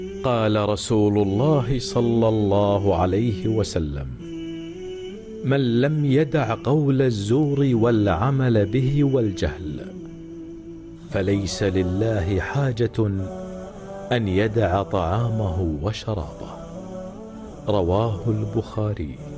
قال رسول الله صلى الله عليه وسلم: من لم يدع قول الزور والعمل به والجهل فليس لله حاجة أن يدع طعامه وشرابه. رواه البخاري.